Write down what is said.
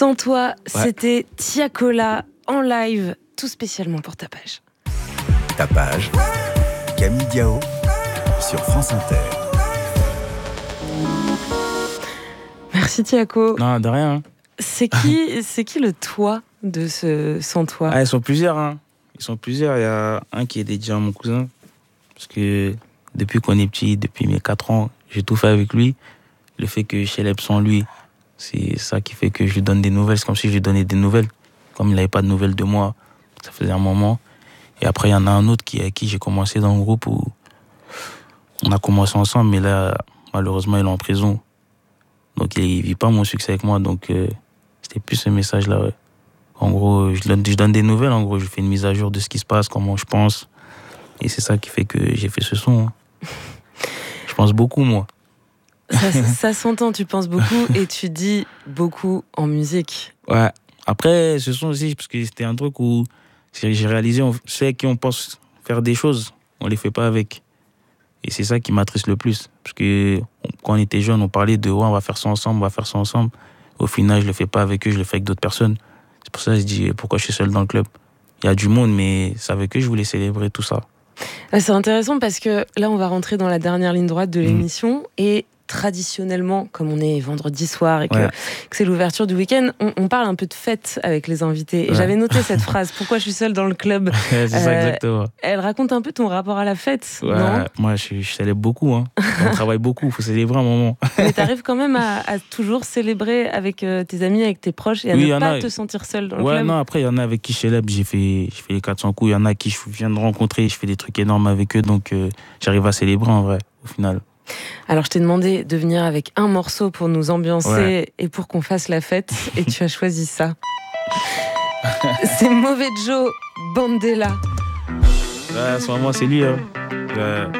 Sans toi, c'était Tiakola en live, tout spécialement pour Ta Page. Ta Page, Camille Diao sur France Inter. Merci Tiako. Non, de rien. C'est qui le toi de ce Sans toi? Ils sont plusieurs. Ils sont plusieurs. Il y a un qui est dédié à mon cousin. Parce que depuis qu'on est petit, depuis mes 4 ans, j'ai tout fait avec lui. Le fait que je célèbre sans lui, c'est ça qui fait que je lui donne des nouvelles. C'est comme si je lui donnais des nouvelles. Comme il n'avait pas de nouvelles de moi, ça faisait un moment. Et après, il y en a un autre avec qui j'ai commencé dans le groupe où on a commencé ensemble, mais là, malheureusement, il est en prison. Donc, il ne vit pas mon succès avec moi. Donc, c'était plus ce message-là. Ouais. En gros, je donne des nouvelles. En gros, je fais une mise à jour de ce qui se passe, comment je pense. Et c'est ça qui fait que j'ai fait ce son. Je pense beaucoup, moi. Ça s'entend, tu penses beaucoup et tu dis beaucoup en musique. Ouais. Après, ce son aussi, parce que c'était un truc où j'ai réalisé, on sait qu'on pense faire des choses, on les fait pas avec. Et c'est ça qui m'attriste le plus. Parce que quand on était jeunes, on parlait de on va faire ça ensemble, on va faire ça ensemble. Au final, je le fais pas avec eux, je le fais avec d'autres personnes. C'est pour ça que je dis pourquoi je suis seul dans le club. Il y a du monde, mais c'est avec eux que je voulais célébrer tout ça. C'est intéressant parce que là, on va rentrer dans la dernière ligne droite de l'émission et traditionnellement, comme on est vendredi soir et que c'est l'ouverture du week-end, on parle un peu de fête avec les invités. Et j'avais noté cette phrase, pourquoi je suis seule dans le club. C'est ça, exactement. Elle raconte un peu ton rapport à la fête, non? Moi, je célèbre beaucoup. On travaille beaucoup, il faut célébrer un moment. Mais t'arrives quand même à toujours célébrer avec tes amis, avec tes proches et à ne pas te sentir seule dans le club. Non, après, il y en a avec qui je célèbre, j'ai fait les 400 coups. Il y en a qui je viens de rencontrer, je fais des trucs énormes avec eux. Donc, j'arrive à célébrer en vrai, au final. Alors, je t'ai demandé de venir avec un morceau pour nous ambiancer et pour qu'on fasse la fête. Et tu as choisi ça. C'est Mauvais Joe Bandela. En ce moment, c'est lui.